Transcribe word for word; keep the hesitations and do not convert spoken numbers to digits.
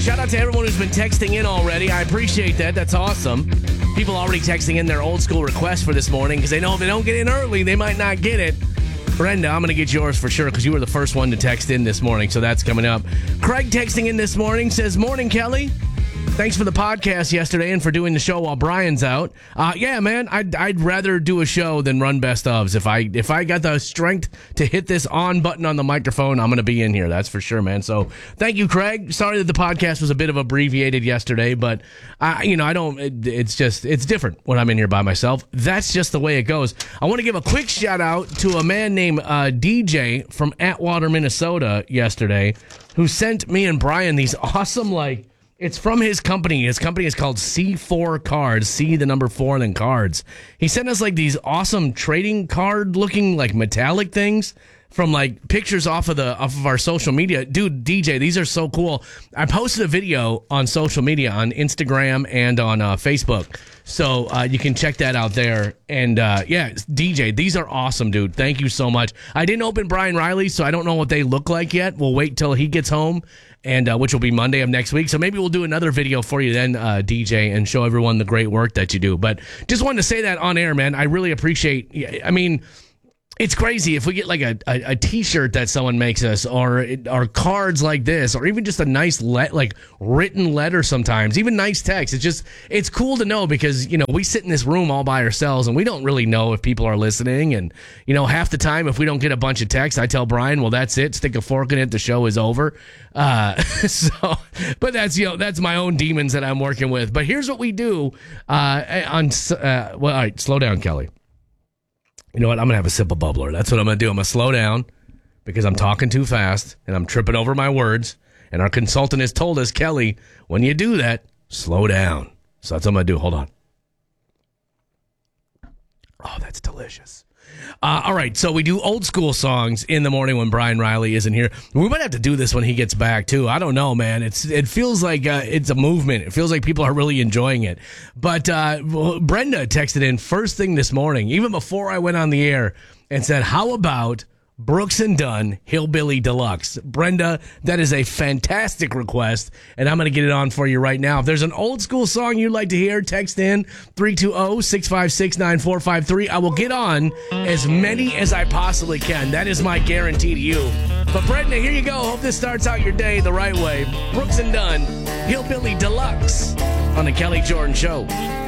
Shout out to everyone who's been texting in already. I appreciate that. That's awesome. People already texting in their old school requests for this morning because they know if they don't get in early, they might not get it. Brenda, I'm going to get yours for sure because you were the first one to text in this morning, so that's coming up. Craig texting in this morning says, "Morning, Kelly. Thanks for the podcast yesterday and for doing the show while Brian's out. Uh, yeah, man, I'd, I'd rather do a show than run best ofs. If I if I got the strength to hit this on button on the microphone, I'm going to be in here. That's for sure, man. So thank you, Craig. Sorry that the podcast was a bit of abbreviated yesterday, but I, you know, I don't. It, it's just it's different when I'm in here by myself. That's just the way it goes. I want to give a quick shout out to a man named uh, D J from Atwater, Minnesota, yesterday, who sent me and Brian these awesome like. It's from his company. His company is called C four Cards. C, the number four, and then cards. He sent us like these awesome trading card looking like metallic things from like pictures off of the off of our social media. Dude, D J, these are so cool. I posted a video on social media on Instagram and on uh, Facebook. So uh, you can check that out there. And uh, yeah, D J, these are awesome, dude. Thank you so much. I didn't open Brian Riley, so I don't know what they look like yet. We'll wait till he gets home, and uh, which will be Monday of next week. So maybe we'll do another video for you then, uh, D J, and show everyone the great work that you do. But just wanted to say that on air, man. I really appreciate. I mean. It's crazy if we get like a, a, a T-shirt that someone makes us, or or cards like this, or even just a nice let like written letter. Sometimes even nice text. It's just it's cool to know because you know we sit in this room all by ourselves and we don't really know if people are listening. And you know half the time if we don't get a bunch of texts, I tell Brian, well that's it. Stick a fork in it. The show is over. Uh, so, but that's you know that's my own demons that I'm working with. But here's what we do uh, on. Uh, well, all right, slow down, Kelly. You know what? I'm going to have a sip of bubbler. That's what I'm going to do. I'm going to slow down because I'm talking too fast and I'm tripping over my words. And our consultant has told us, Kelly, when you do that, slow down. So that's what I'm going to do. Hold on. Oh, that's delicious. Uh, all right, so we do old school songs in the morning when Brian Riley isn't here. We might have to do this when he gets back too. I don't know, man. It's it feels like uh, it's a movement. It feels like people are really enjoying it. But uh, Brenda texted in first thing this morning, even before I went on the air, and said, "How about Brooks and Dunn, Hillbilly Deluxe?" Brenda, that is a fantastic request, and I'm going to get it on for you right now. If there's an old school song you'd like to hear, text in three two zero, six five six, nine four five three. I will get on as many as I possibly can. That is my guarantee to you. But Brenda, here you go. Hope this starts out your day the right way. Brooks and Dunn, Hillbilly Deluxe on the Kelly Jordan Show.